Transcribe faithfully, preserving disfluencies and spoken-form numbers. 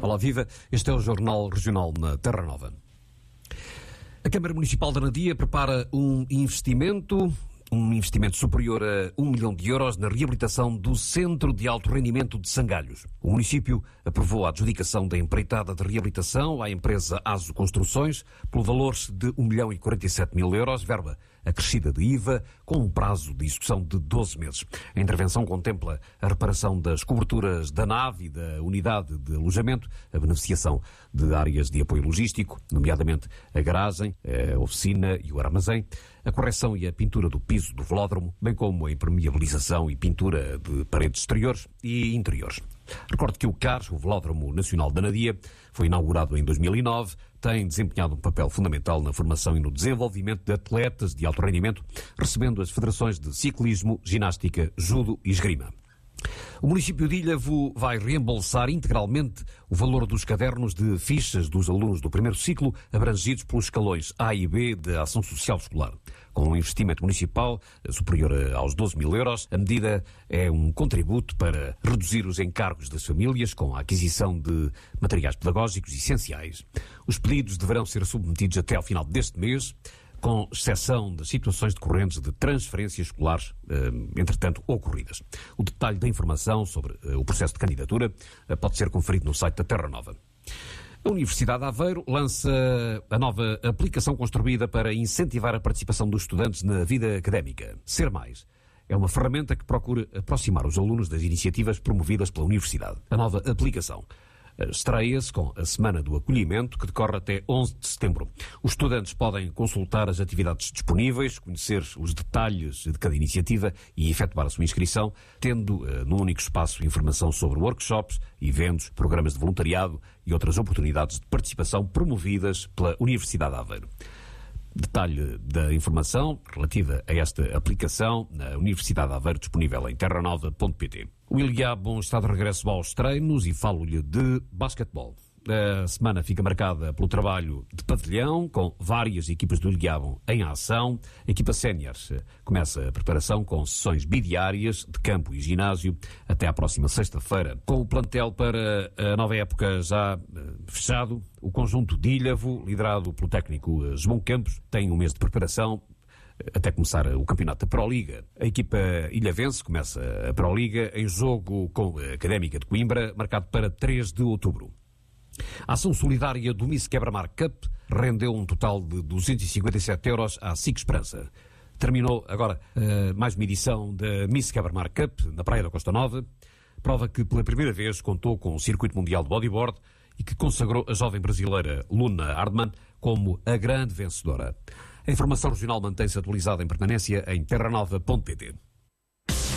Olá, viva. Este é o Jornal Regional na Terra Nova. A Câmara Municipal de Anadia prepara um investimento, um investimento superior a um milhão de euros na reabilitação do Centro de Alto Rendimento de Sangalhos. O município aprovou a adjudicação da empreitada de reabilitação à empresa Aso Construções pelo valor de um milhão e quarenta e sete mil euros, verba acrescida de I V A, com um prazo de execução de doze meses. A intervenção contempla a reparação das coberturas da nave e da unidade de alojamento, a beneficiação de áreas de apoio logístico, nomeadamente a garagem, a oficina e o armazém, a correção e a pintura do piso do velódromo, bem como a impermeabilização e pintura de paredes exteriores e interiores. Recordo que o C A R, o Velódromo Nacional de Anadia, foi inaugurado em dois mil e nove, tem desempenhado um papel fundamental na formação e no desenvolvimento de atletas de alto rendimento, recebendo as federações de ciclismo, ginástica, judo e esgrima. O município de Ilhavo vai reembolsar integralmente o valor dos cadernos de fichas dos alunos do primeiro ciclo abrangidos pelos escalões A e B da Ação Social Escolar. Com um investimento municipal superior aos doze mil euros, a medida é um contributo para reduzir os encargos das famílias com a aquisição de materiais pedagógicos essenciais. Os pedidos deverão ser submetidos até ao final deste mês, com exceção das situações decorrentes de transferências escolares, eh, entretanto, ocorridas. O detalhe da informação sobre eh, o processo de candidatura eh, pode ser conferido no site da Terra Nova. A Universidade de Aveiro lança a nova aplicação construída para incentivar a participação dos estudantes na vida académica. Ser Mais é uma ferramenta que procura aproximar os alunos das iniciativas promovidas pela Universidade. A nova aplicação estreia-se com a Semana do Acolhimento, que decorre até onze de setembro. Os estudantes podem consultar as atividades disponíveis, conhecer os detalhes de cada iniciativa e efetuar a sua inscrição, tendo uh, num único espaço informação sobre workshops, eventos, programas de voluntariado e outras oportunidades de participação promovidas pela Universidade de Aveiro. Detalhe da informação relativa a esta aplicação na Universidade de Aveiro, disponível em terra nova ponto pt. O Ilhavo está de regresso aos treinos e falo-lhe de basquetebol. A semana fica marcada pelo trabalho de pavilhão, com várias equipas do Ilhavo em ação. A equipa sénior começa a preparação com sessões bidiárias de campo e ginásio até à próxima sexta-feira. Com o plantel para a nova época já fechado, o conjunto de Ilhavo, liderado pelo técnico João Campos, tem um mês de preparação até começar o campeonato da Proliga. A equipa ilhavense começa a Proliga em jogo com a Académica de Coimbra, marcado para três de outubro. A ação solidária do Miss Quebra-Mar Cup rendeu um total de duzentos e cinquenta e sete euros à SIC Esperança. Terminou agora uh, mais uma edição da Miss Quebra-Mar Cup na Praia da Costa Nova, prova que pela primeira vez contou com o Circuito Mundial de Bodyboard e que consagrou a jovem brasileira Luna Hardman como a grande vencedora. A informação regional mantém-se atualizada em permanência em terra nova ponto pt.